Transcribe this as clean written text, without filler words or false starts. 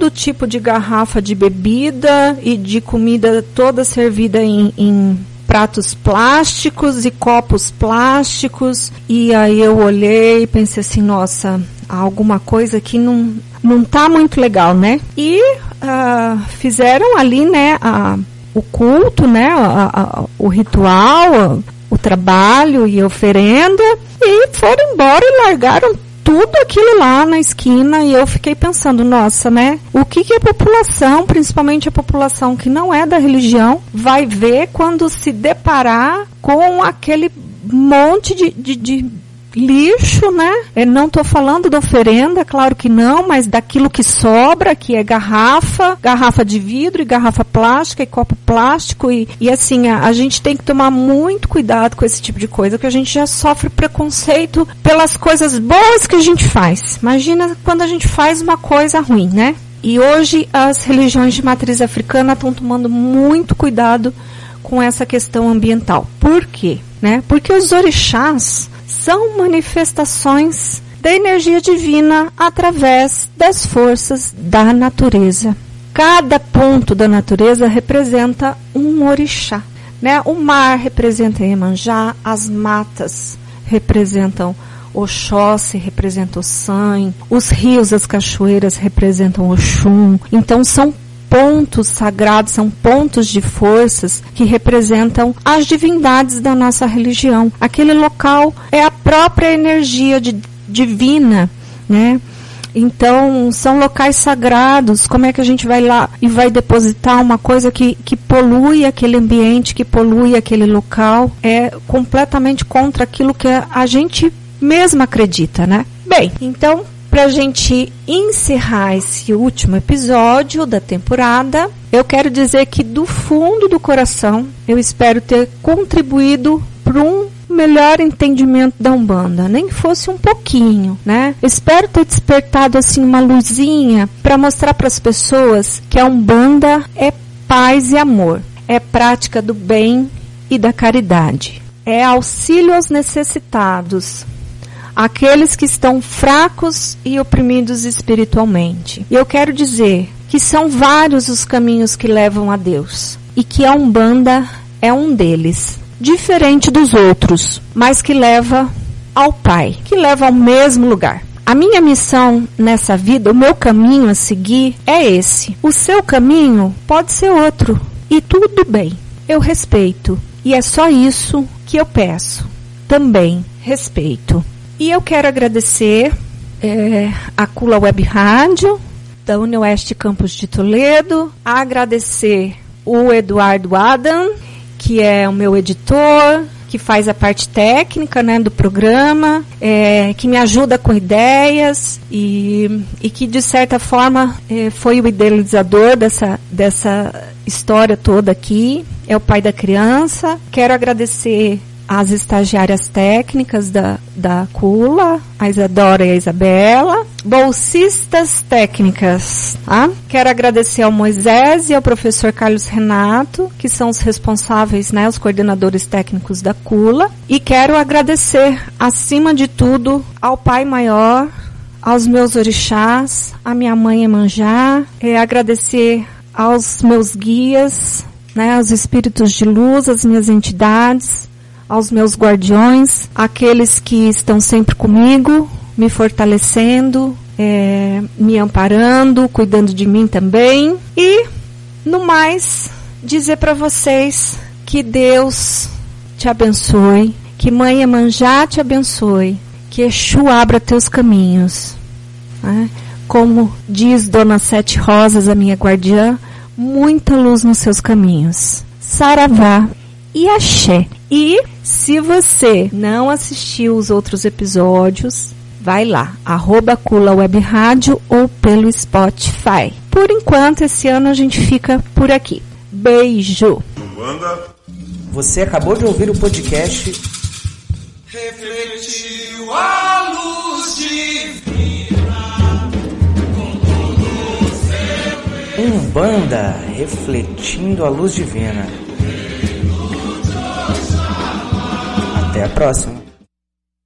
todo tipo de garrafa de bebida e de comida toda servida em pratos plásticos e copos plásticos. E aí eu olhei e pensei assim, nossa, alguma coisa que não tá muito legal, né? E fizeram ali, né, o culto, né, o ritual, o trabalho e a oferenda, e foram embora e largaram tudo aquilo lá na esquina. E eu fiquei pensando, nossa, né, o que a população, principalmente a população que não é da religião, vai ver quando se deparar com aquele monte de lixo, né? Eu não estou falando da oferenda, claro que não, mas daquilo que sobra, que é garrafa de vidro e garrafa plástica e copo plástico e assim, a gente tem que tomar muito cuidado com esse tipo de coisa, porque a gente já sofre preconceito pelas coisas boas que a gente faz. Imagina quando a gente faz uma coisa ruim, né? E hoje as religiões de matriz africana estão tomando muito cuidado com essa questão ambiental. Por quê? Né? Porque os orixás são manifestações da energia divina através das forças da natureza. Cada ponto da natureza representa um orixá, né? O mar representa Iemanjá, as matas representam Oxóssi, representam San, os rios, as cachoeiras representam Oxum. Então são pontos sagrados, são pontos de forças que representam as divindades da nossa religião. Aquele local é a própria energia divina, né? Então, são locais sagrados. Como é que a gente vai lá e vai depositar uma coisa que polui aquele ambiente, que polui aquele local? É completamente contra aquilo que a gente mesma acredita, né? Bem, então, para a gente encerrar esse último episódio da temporada, eu quero dizer que do fundo do coração eu espero ter contribuído para um melhor entendimento da Umbanda, nem que fosse um pouquinho, né? Espero ter despertado assim uma luzinha para mostrar para as pessoas que a Umbanda é paz e amor, é prática do bem e da caridade, é auxílio aos necessitados, aqueles que estão fracos e oprimidos espiritualmente. E eu quero dizer que são vários os caminhos que levam a Deus e que a Umbanda é um deles, diferente dos outros, mas que leva ao Pai, que leva ao mesmo lugar. A minha missão nessa vida, o meu caminho a seguir é esse. O seu caminho pode ser outro e tudo bem. Eu respeito e é só isso que eu peço. Também respeito. E eu quero agradecer a Kula Web Rádio, da UniOeste Campus de Toledo, agradecer o Eduardo Adam, que é o meu editor, que faz a parte técnica, né, do programa, que me ajuda com ideias e que, de certa forma, foi o idealizador dessa história toda aqui, é o pai da criança. Quero agradecer as estagiárias técnicas da Kula, a Isadora e a Isabela, bolsistas técnicas, tá? Quero agradecer ao Moisés e ao professor Carlos Renato, que são os responsáveis, né, os coordenadores técnicos da Kula, e quero agradecer, acima de tudo, ao Pai Maior, aos meus orixás, à minha mãe Iemanjá, agradecer aos meus guias, né, aos espíritos de luz, às minhas entidades, aos meus guardiões, aqueles que estão sempre comigo, me fortalecendo, me amparando, cuidando de mim também. E, no mais, dizer para vocês que Deus te abençoe, que Mãe Iemanjá te abençoe, que Exu abra teus caminhos. Né? Como diz Dona Sete Rosas, a minha guardiã, muita luz nos seus caminhos. Saravá e axé. E se você não assistiu os outros episódios, vai lá, @Kula Web Rádio ou pelo Spotify. Por enquanto, esse ano a gente fica por aqui. Beijo! Você acabou de ouvir o podcast Refletiu a luz divina com todo o seu Umbanda, refletindo a luz divina. Até a próxima.